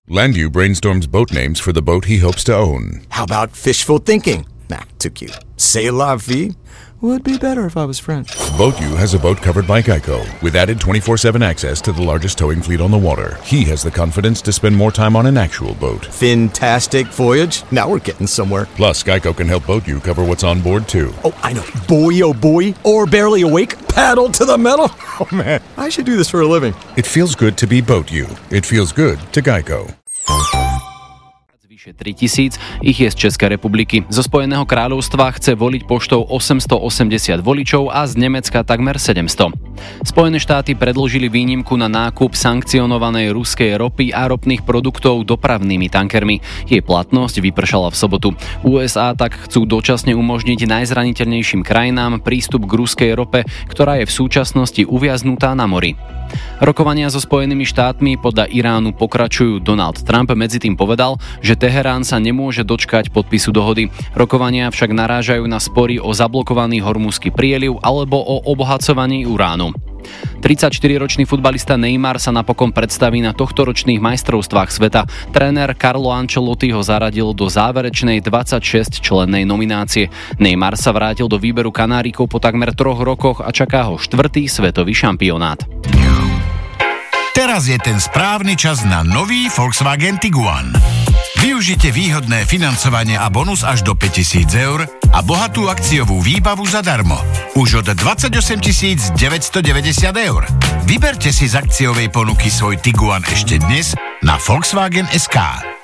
Landu brainstorms boat names for the boat he hopes to own. How about fishful thinking? Nah, too cute. C'est la vie would be better if I was French. BoatU has a boat covered by Geico, with added 24/7 access to the largest towing fleet on the water. He has the confidence to spend more time on an actual boat. Fantastic voyage. Now we're getting somewhere. Plus, Geico can help BoatU cover what's on board, too. Oh, I know. Boy, oh boy. Or barely awake. Paddle to the metal. Oh, man. I should do this for a living. It feels good to be BoatU. It feels good to Geico. Vyše 3000, ich je z Českej republiky. Zo Spojeného kráľovstva chce voliť poštou 880 voličov a z Nemecka takmer 700. Spojené štáty predĺžili výnimku na nákup sankcionovanej ruskej ropy a ropných produktov dopravnými tankermi. Jej platnosť vypršala v sobotu. USA tak chcú dočasne umožniť najzraniteľnejším krajinám prístup k ruskej rope, ktorá je v súčasnosti uviaznutá na mori. Rokovania so Spojenými štátmi podľa Iránu pokračujú. Donald Trump medzitým povedal, že Teherán sa nemôže dočkať podpisu dohody. Rokovania však narážajú na spory o zablokovaný Hormuzský prieliv alebo o obohacovaní uránu. 34-ročný futbalista Neymar sa napokon predstaví na tohtoročných majstrovstvách sveta. Tréner Carlo Ancelotti ho zaradil do záverečnej 26-člennej nominácie. Neymar sa vrátil do výberu Kanárikov po takmer 3 rokoch a čaká ho 4. svetový šampionát. Teraz je ten správny čas na nový Volkswagen Tiguan. Využite výhodné financovanie a bonus až do 5000 eur a bohatú akciovú výbavu zadarmo. Už od 28 990 eur. Vyberte si z akciovej ponuky svoj Tiguan ešte dnes na Volkswagen.sk.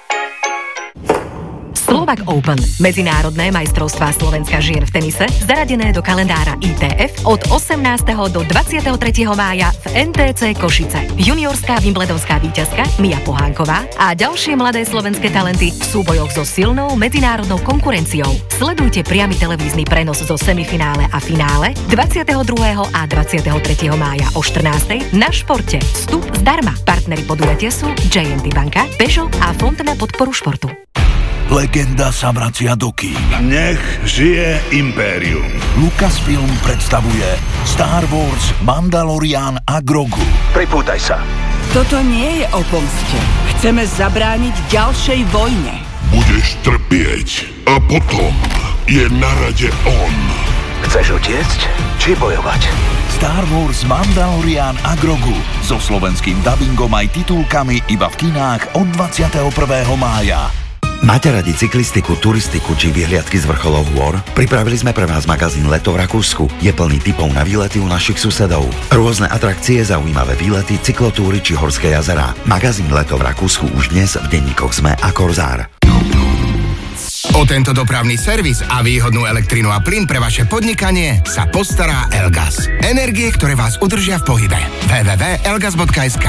Slovak Open, medzinárodné majstrovstvá Slovenska žien v tenise, zaradené do kalendára ITF od 18. do 23. mája v NTC Košice. Juniorská wimbledonská víťazka Mia Pohánková a ďalšie mladé slovenské talenty v súbojoch so silnou medzinárodnou konkurenciou. Sledujte priamy televízny prenos zo semifinále a finále 22. a 23. mája o 14. na Športe. Vstup zdarma. Partneri podujatia sú J&T Banka, Peugeot a Fond na podporu športu. Legenda sa vracia do kín. Nech žije Impérium. Lucasfilm predstavuje Star Wars, Mandalorian a Grogu. Pripútaj sa. Toto nie je o pomste. Chceme zabrániť ďalšej vojne. Budeš trpieť a potom je na rade on. Chceš utiecť či bojovať? Star Wars, Mandalorian a Grogu so slovenským dabingom aj titulkami iba v kinách od 21. mája. Máte radi cyklistiku, turistiku či vyhliadky z vrcholov hôr? Pripravili sme pre vás magazín Leto v Rakúsku. Je plný tipov na výlety u našich susedov. Rôzne atrakcie, zaujímavé výlety, cyklotúry či horské jazerá. Magazín Leto v Rakúsku už dnes v denníkoch SME a Korzár. O tento dopravný servis a výhodnú elektrinu a plyn pre vaše podnikanie sa postará Elgas. Energie, ktoré vás udržia v pohybe. www.elgas.sk.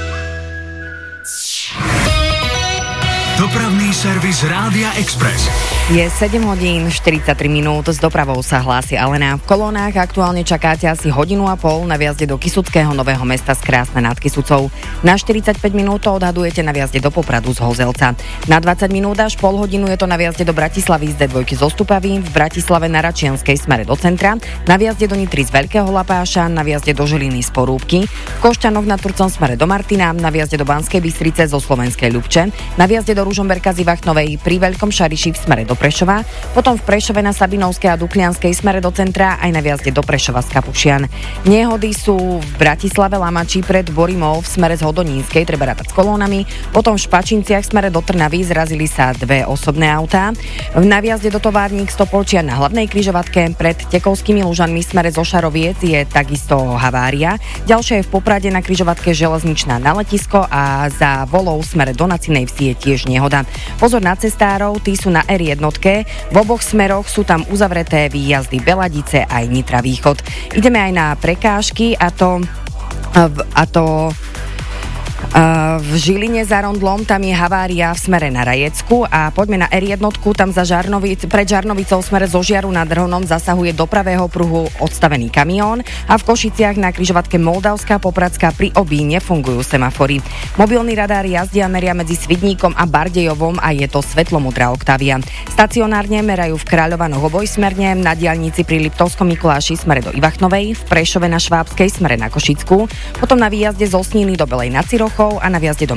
Dopravný servis Rádia Express. Je 7 hodín 43 minút, s dopravou sa hlási Alena. V kolónach aktuálne čakáte asi 1,5 hodiny na vjazde do Kysuckého Nového Mesta z Krásna nad Kysucou. Na 45 minút to odhadujete na vjazde do Popradu z Hozelca. Na 20 minút až pol hodinu je to na vjazde do Bratislavy z D2 zo Stupavy, v Bratislave na Račianskej smere do centra, na vjazde do Nitry z Veľkého Lapáša, na vjazde do Žiliny z Porúbky, v Košťanoch na Turcom smere do Martina, na vjazde do Banskej Bystrice zo Slovenskej Ľubče, na vjazde do Ružomberka z Ivachtnovej, pri Veľkom Šariši v smere do Prešova, potom v Prešove na Sabinovskej a Duklianskej smere do centra aj na vjazde do Prešova z Kapušian. Nehody sú v Bratislave Lamači pred Borimov v smere z Hodonínskej, treba rátať s kolónami, potom v Špačinciach v smere do Trnavy zrazili sa 2 osobné autá. Na vjazde do Továrník Stopolčian na hlavnej križovatke pred Tekovskými Lužanmi v smere zo Šaroviec je takisto havária. Ďalšia je v Poprade na križovatke Železničná na letisko a za Volou v smere do Nacinej Vsi je tiež nehoda. Pozor na cestárov, tí sú na R1. V oboch smeroch sú tam uzavreté výjazdy Beladice aj Nitra Východ. Ideme aj na prekážky a to v Žiline za Rondlom, tam je havária v smere na Rajecku a poďme na R1, tam za pred Žarnovicou v smere zo Žiaru nad Hronom zasahuje do pravého pruhu odstavený kamión a v Košiciach na križovatke Moldavská Popradská pri Obí nefungujú semafory. Mobilný radár jazdia meria medzi Svidníkom a Bardejovom a je to svetlomodrá Octavia. Stacionárne merajú v Kráľovanoch obojsmerne, na diaľnici pri Liptovskom Mikuláši smere do Ivachtnovej, v Prešove na Švábskej smere na Košickú, potom na výjazde zo Sniny do Belej nad Cirochou a na vjazde do